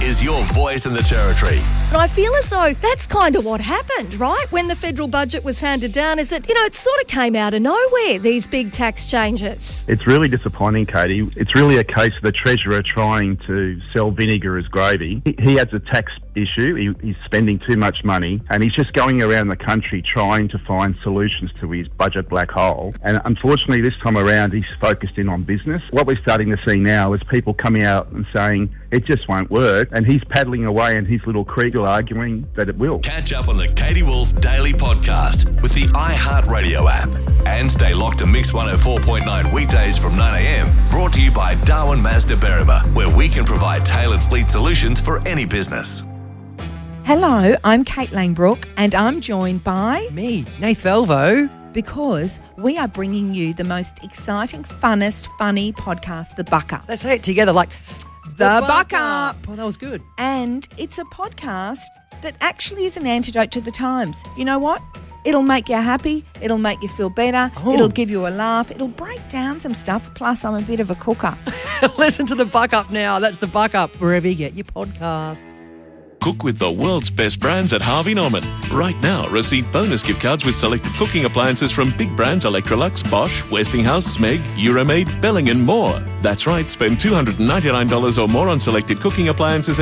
is your voice in the Territory. And I feel as though that's kind of what happened, right? When the federal budget was handed down, it sort of came out of nowhere, these big tax changes. It's really disappointing, Katie. It's really a case of the Treasurer trying to sell vinegar as gravy. He has a tax issue. He's spending too much money, and he's just going around the country trying to find solutions to his budget black hole. And unfortunately, this time around, he's focused in on business. What we're starting to see now is people coming out and saying it just won't work, and he's paddling away in his little creek arguing that it will. Catch up on the Katie Wolf Daily Podcast with the iHeartRadio app. And stay locked to Mix 104.9 weekdays from 9am. Brought to you by Darwin Mazda Berrima, where we can provide tailored fleet solutions for any business. Hello, I'm Kate Langbrook, and I'm joined by... me, Nath Elvo. Because we are bringing you the most exciting, funnest, funny podcast, The Buck Up. Let's say it together like... The Buck Up. Oh, that was good. And it's a podcast that actually is an antidote to the times. You know what? It'll make you happy. It'll make you feel better. Oh. It'll give you a laugh. It'll break down some stuff. Plus, I'm a bit of a cooker. Listen to The Buck Up now. That's The Buck Up, wherever you get your podcasts. Cook with the world's best brands at Harvey Norman. Right now, receive bonus gift cards with selected cooking appliances from big brands Electrolux, Bosch, Westinghouse, Smeg, Euromaid, Belling and more. That's right, spend $299 or more on selected cooking appliances